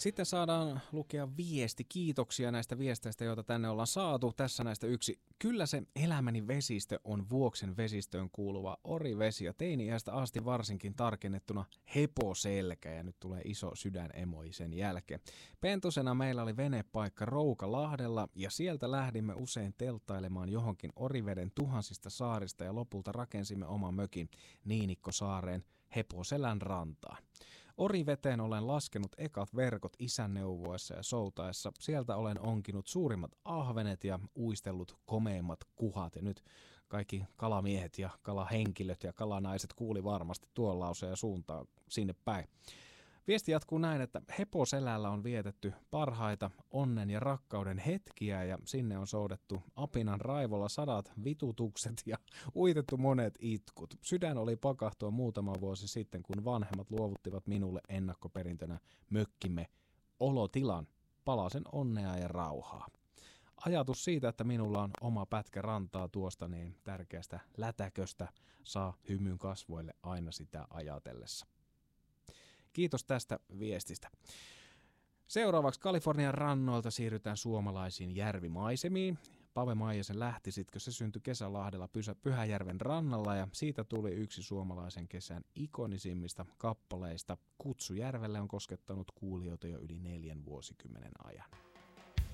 Sitten saadaan lukea viesti. Kiitoksia näistä viesteistä, joita tänne ollaan saatu. Tässä näistä yksi. Kyllä se elämäni vesistö on Vuoksen vesistöön kuuluva Orivesi ja teini-iästä asti varsinkin tarkennettuna Heposelkä. Ja nyt tulee iso sydänemoi sen jälkeen. Pentosena meillä oli venepaikka Roukalahdella ja sieltä lähdimme usein telttailemaan johonkin Oriveden tuhansista saarista ja lopulta rakensimme oman mökin Niinikkosaareen Heposelän rantaan. Oriveteen olen laskenut ekat verkot isän neuvoessa ja soutaessa. Sieltä olen onkinut suurimmat ahvenet ja uistellut komeimmat kuhat. Ja nyt kaikki kalamiehet ja kalahenkilöt ja kalanaiset kuuli varmasti tuon lauseen ja suuntaan sinne päin. Viesti jatkuu näin, että Heposelällä on vietetty parhaita onnen ja rakkauden hetkiä ja sinne on soudettu apinan raivolla 100 vitutukset ja uitettu monet itkut. Sydän oli pakahtua muutama vuosi sitten, kun vanhemmat luovuttivat minulle ennakkoperintönä mökkimme olotilan, palasen onnea ja rauhaa. Ajatus siitä, että minulla on oma pätkä rantaa tuosta niin tärkeästä lätäköstä, saa hymyn kasvoille aina sitä ajatellessa. Kiitos tästä viestistä. Seuraavaksi Kalifornian rannoilta siirrytään suomalaisiin järvimaisemiin. Pave Maijasen Lähtisitkö, se syntyi Kesälahdella Pyhäjärven rannalla ja siitä tuli yksi suomalaisen kesän ikonisimmista kappaleista. Kutsu järvelle on koskettanut kuulijoita jo yli 4 vuosikymmenen ajan.